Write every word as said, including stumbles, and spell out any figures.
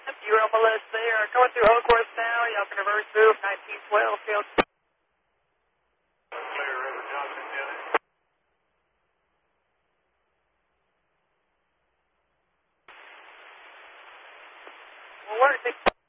You're on the list there. Going through Oakhurst now. Y'all can reverse through nineteen twelve field. Clear over Johnson County. Well, where's it?